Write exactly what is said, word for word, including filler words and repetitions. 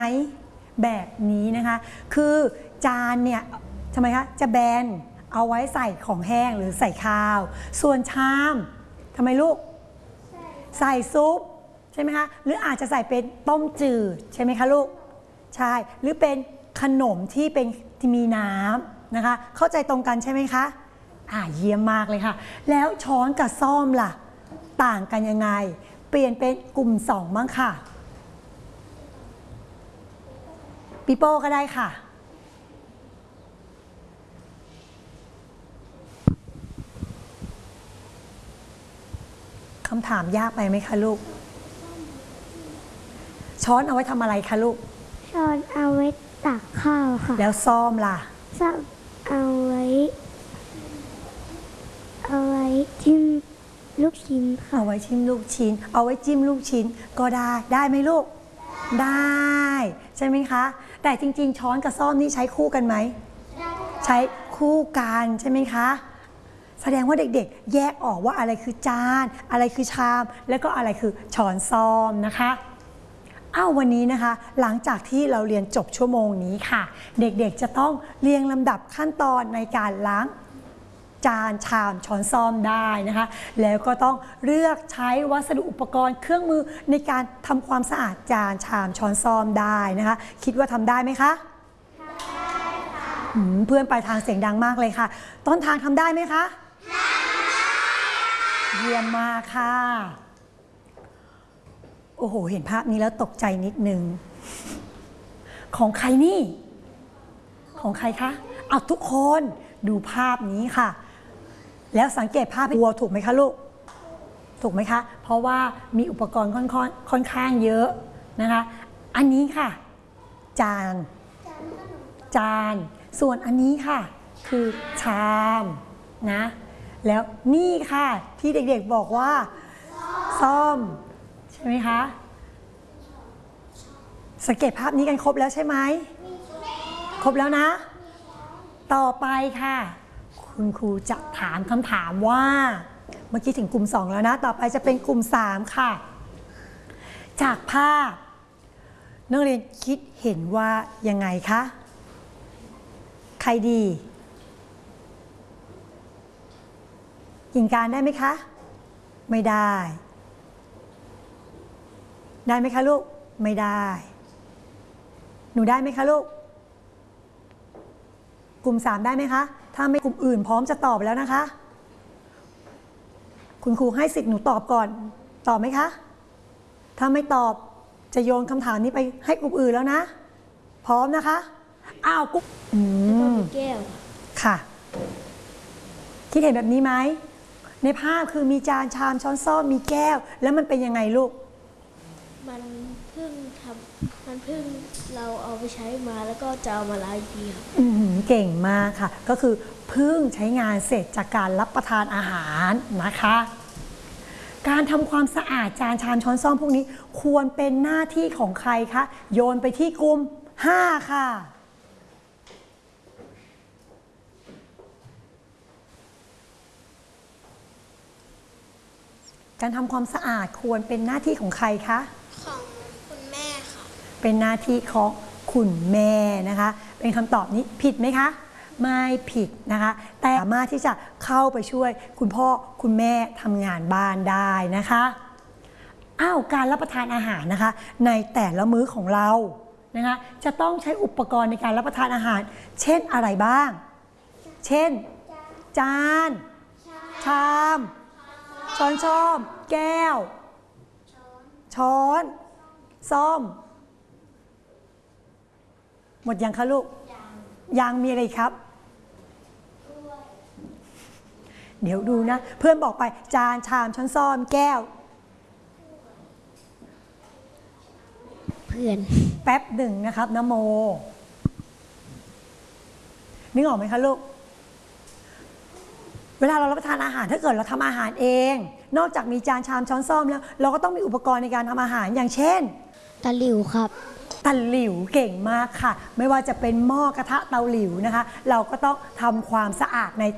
แบบนี้นะคะคือจานเนี่ยทำไมคะจะแบนเอาไว้ใส่ของแห้งหรือใส่ข้าวส่วนชามทำไมลูกใส่ซุปใช่ไหมคะหรืออาจจะใส่เป็นต้มจืดใช่ไหมคะลูกใช่หรือเป็นขนมที่เป็นที่มีน้ำนะคะเข้าใจตรงกันใช่ไหมคะอ่าเยี่ยมมากเลยค่ะแล้วช้อนกับซ่อมล่ะต่างกันยังไงเปลี่ยนเป็นกลุ่มสองบ้างค่ะปีโป้ก็ได้ค่ะคำถามยากไปไหมคะลูกช้อนเอาไว้ทำอะไรคะลูกช้อนเอาไว้ตักข้าวค่ะแล้วซ่อมล่ะซ่อมเอาไว้เอาไว้จิ้มลูกชิ้นเอาไว้จิ้มลูกชิ้นเอาไว้จิ้มลูกชิ้นก็ได้ได้ไหมลูกได้ใช่ไหมคะแต่จริงๆช้อนกับซ่อมนี่ใช้คู่กันไหมใช้คู่กันใช่ไหมคะแสดงว่าเด็กๆแยกออกว่าอะไรคือจานอะไรคือชามแล้วก็อะไรคือช้อนซ่อมนะคะอ้าววันนี้นะคะหลังจากที่เราเรียนจบชั่วโมงนี้ค่ะเด็กๆจะต้องเรียงลำดับขั้นตอนในการล้างจานชามช้อนซ่อมได้นะคะแล้วก็ต้องเลือกใช้วัสดุอุปกรณ์เครื่องมือในการทำความสะอาดจานชามช้อนซ่อมได้นะคะคิดว่าทำได้ไหมคะได้ค่ะเพื่อนปลายทางเสียงดังมากเลยค่ะต้นทางทำได้ไหมคะได้ค่ะเยี่ยมมากค่ะโอ้โหเห็นภาพนี้แล้วตกใจนิดนึงของใครนี่ของใครคะเอาทุกคนดูภาพนี้ค่ะแล้วสังเกตภาพวัวถูกไหมคะลูกถูกไหมคะเพราะว่ามีอุปกรณ์ค่อนข้างค่อนข้างเยอะนะคะอันนี้ค่ะจานจานส่วนอันนี้ค่ะคือชามนะแล้วนี่ค่ะที่เด็กๆบอกว่าซ่อมใช่ไหมคะสังเกตภาพนี้กันครบแล้วใช่ไหมครบแล้วนะต่อไปค่ะคุณครูจะถามคำถามว่าเมื่อกี้ถึงกลุ่มสองแล้วนะต่อไปจะเป็นกลุ่มสามค่ะจากภาพนักเรียนคิดเห็นว่ายังไงคะใครดีกิ่งการได้ไหมคะไม่ได้ได้ไหมคะลูกไม่ได้หนูได้ไหมคะลูกกลุ่มสามได้ไหมคะถ้าไม่กลุ่มอื่นพร้อมจะตอบแล้วนะคะคุณครูให้สิทธิ์หนูตอบก่อนตอบไหมคะถ้าไม่ตอบจะโยนคำถามนี้ไปให้กลุ่มอื่นแล้วนะพร้อมนะคะอ้าวกลุ่มอืมแก้วค่ะคิดเห็นแบบนี้ไหมในภาพคือมีจานชามช้อนซ่อมมีแก้วแล้วมันเป็นยังไงลูกมันเพิ่งทำมันเพิ่งเราเอาไปใช้มาแล้วก็จะเอามาล้างดีครับอืมเก่งมากค่ะก็คือเพิ่งใช้งานเสร็จจากการรับประทานอาหารนะคะการทำความสะอาดจานชามช้อนซ่อมพวกนี้ควรเป็นหน้าที่ของใครคะโยนไปที่กลุ่มห้าค่ะการทำความสะอาดควรเป็นหน้าที่ของใครคะของคุณแม่ค่ะเป็นหน้าที่ของคุณแม่นะคะเป็นคำตอบนี้ผิดไหมคะไม่ผิดนะคะแต่สามารถที่จะเข้าไปช่วยคุณพ่อคุณแม่ทำงานบ้านได้นะคะอ้าวการรับประทานอาหารนะคะในแต่ละมื้อของเรานะคะจะต้องใช้อุปกรณ์ในการรับประทานอาหารเช่นอะไรบ้างเช่นจานชามช้อนส้อมแก้วช้อนซ่อมหมดยังคะลูกยังมีอะไรครับเดี๋ยวดูนะเพื่อนบอกไปจานชามช้อนซ่อมแก้วเพื่อนแป๊บหนึ่งนะครับนโมนึกออกไหมคะลูกเวลาเรารับประทานอาหารถ้าเกิดเราทำอาหารเองนอกจากมีจานชามช้อนซ่อมแล้วเราก็ต้องมีอุปกรณ์ในการทำอาหารอย่างเช่นตะหลิวครับตะหลิวเก่งมากค่ะไม่ว่าจะเป็นหม้อกระทะเตาหลิวนะคะเราก็ต้องทำความสะอาดใน